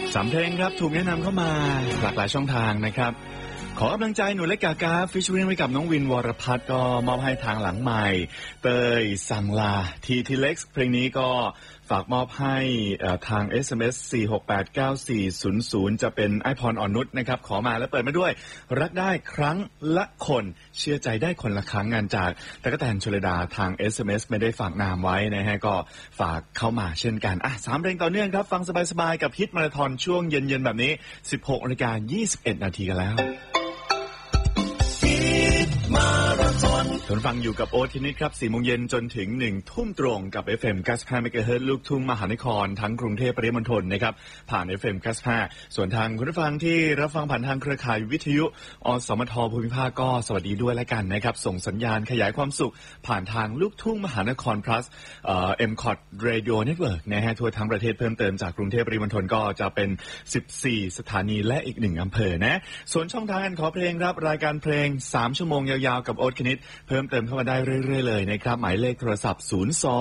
3 เพลงครับถูกแนะนำเข้ามาหลากหลายช่องทางนะครับขอกำลังใจหนูเล็กกากาฟิชเชอริงไว้กับน้องวินวรพัฒน์ก็มอบให้ทางหลังใหม่เตยสังลาทีเล็กเพลงนี้ก็ฝากมอบให้ทาง SMS 4689400จะเป็นไอพรอ่อนนุชนะครับขอมาแล้วเปิดมาด้วยรักได้ครั้งละคนเชื่อใจได้คนละครั้งงานจากตะกแตนชลดาทาง SMS ไม่ได้ฝากนามไว้นะฮะก็ฝากเข้ามาเช่นกัน3เพลงต่อเนื่องครับฟังสบายๆกับฮิตมาราธอนช่วงเย็นๆแบบนี้ 16:21 นาทีกันแล้วคุณฟังอยู่กับโอ๊ตที่นี่ครับ4 โมงเย็นจนถึง1 ทุ่มตรงกับ FM 95 MHz ลูกทุ่งมหานครทั้งกรุงเทพปริมณฑลนะครับผ่าน FM 95ส่วนทางคุณผู้ฟังที่รับฟังผ่านทางเครือข่ายวิทยุอสมทภูมิภาคก็สวัสดีด้วยแล้วกันนะครับส่งสัญญาณขยายความสุขผ่านทางลูกทุ่งมหานคร plus MCOT Radio Network นะฮะทั่วทั้งประเทศเพิ่มเติมจากกรุงเทพปริมณฑลก็จะเป็น14สถานีและอีก1อำเภอนะส่วนช่องทางการขอเพลงครับรายการเพลง3 ชั่วโมงยาวๆกับโอ๊ตคณิตเพิ่มเติมเข้ามาได้เรื่อยๆเลยนะครับหมายเลขโทรศัพท์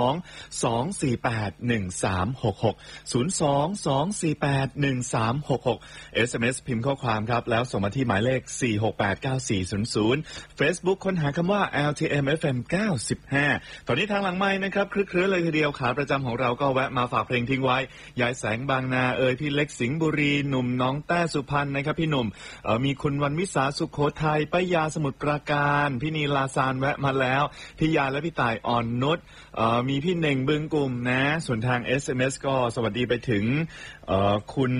02-248-1366 SMS พิมพ์ข้อความครับแล้วส่งมาที่หมายเลข4689400 Facebook ค้นหาคำว่า LTM FM 95ตอนนี้ทางหลังไมค์นะครับคลึกครื้นเลยทีเดียวขาประจำของเราก็แวะมาฝากเพลงทิ้งไว้ยายแสงบางนาพี่เล็กสิงห์บุรีหนุ่มน้องแต้สุพรรณนะครับพี่หนุ่มมีคุณวันวิสาสุโขทัยป้ายาสมุทรปราการพี่นีลาซานแวะมาแล้วพี่ยาและพี่ต่ายอ่อนนุชมีพี่เน่งบึงกลุ่มนะส่วนทาง SMS ก็สวัสดีไปถึงคุณ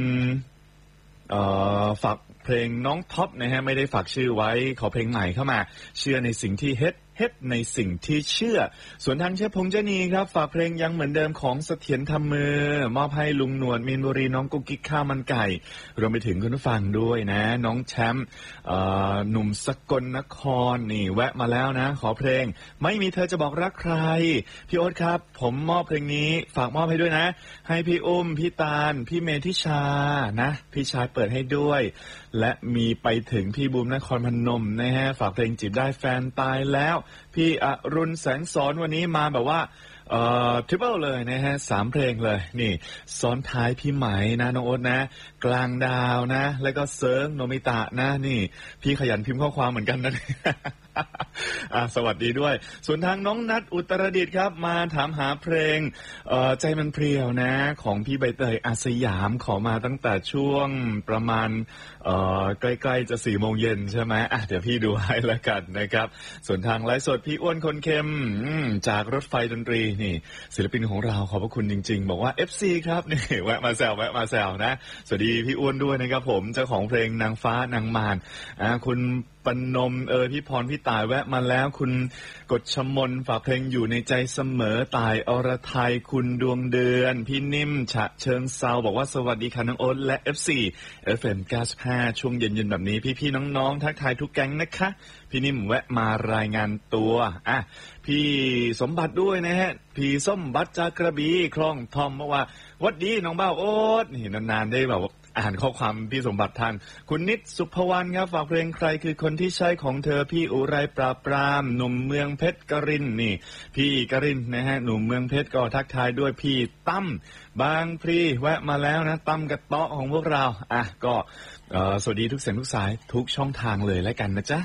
ฝากเพลงน้องท็อปนะฮะไม่ได้ฝากชื่อไว้ขอเพลงใหม่เข้ามาเชื่อในสิ่งที่เฮ็ดในสิ่งที่เชื่อส่วนทางเชฟพงษ์เจนีครับฝากเพลงยังเหมือนเดิมของเสถียรทำมือมอบให้ลุงหนวดมีนบุรีน้องกุ๊กกิ๊กข้าวมันไก่รวมไปถึงคุณผู้ฟังด้วยนะน้องแชมป์หนุ่มสกลนครนี่แวะมาแล้วนะขอเพลงไม่มีเธอจะบอกรักใครพี่โอ๊ตครับผมมอบเพลงนี้ฝากมอบให้ด้วยนะให้พี่อุ้มพี่ตาลพี่เมธิชานะพี่ชายเปิดให้ด้วยและมีไปถึงพี่บูมนครพนมนะฮะฝากเพลงจีบได้แฟนตายแล้วพี่อรุณแสงสอนวันนี้มาแบบว่าทริปเปิลเลยนะฮะ3 เพลงเลยนี่ซ้อนท้ายพี่ไหมนะน้องโอ๊ตนะกลางดาวนะแล้วก็เซิร์งโนมิตะนะนี่พี่ขยันพิมพ์ข้อความเหมือนกันนะ สวัสดีด้วยส่วนทางน้องนัทอุตรดิตถ์ครับมาถามหาเพลงใจมันเพรียวนะของพี่ใบเตยอาสยามขอมาตั้งแต่ช่วงประมาณใกล้ๆจะ4 โมงเย็นใช่ไหมเดี๋ยวพี่ดูให้แล้วกันนะครับส่วนทางไลฟ์สดพี่อ้วนคนเค็มจากรถไฟดนตรีนี่ศิลปินของเราขอบพระคุณจริงๆบอกว่า FC ครับนี่แวะมาแซวนะสวัสดีพี่อ้วนด้วยนะครับผมเจ้าของเพลงนางฟ้านางมารคุณปนมพี่พรพี่ตายแวะมาแล้วคุณกฎชมนฝากเพลงอยู่ในใจเสมอตายอรไทยคุณดวงเดือนพี่นิ่มฉะเชิงเซาบอกว่าสวัสดีค่ะน้องโอ๊ตและ FC FM 95ช่วงเย็นๆแบบนี้พี่ๆน้องๆทักทายทุกแก๊งนะคะพี่นิ่มแวะมารายงานตัวพี่สมบัติด้วยนะฮะพี่ส้มบัตรจากกระบี่คลองทอมบอกว่าวัดดีน้องเบ้าโอ๊ตนี่นานๆได้แบบอ่านข้อความพี่สมบัติท่านคุณนิดสุภวรรณครับฝากเพลงใครคือคนที่ใช่ของเธอพี่อุไรปราบปรามหนุ่มเมืองเพชรกรินนี่พี่กรินนะฮะหนุ่มเมืองเพชรก็ทักทายด้วยพี่ตั้มบางพลีแวะมาแล้วนะตั้มกระเตาะของพวกเราก็สวัสดีทุกเสียงทุกสายทุกช่องทางเลยแล้วกันนะจ๊ะ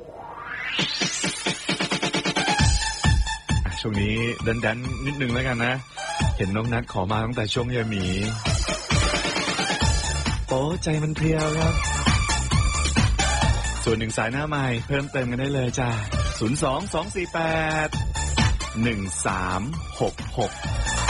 ช่วงนี้ดันนิดนึงแล้วกันนะเห็นน้องนัทขอมาตั้งแต่ช่วงยาหมีโอ้ใจมันเพลียวครับส่วน1 สายหน้าใหม่เพิ่มเติมกันได้เลยจ้า02-248-1366